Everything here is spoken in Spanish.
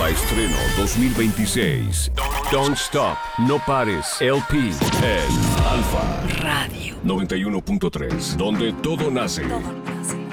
Nueva estreno 2026. Don't Stop, No Pares, LP en Alfa Radio 91.3, donde todo nace. Todo nace.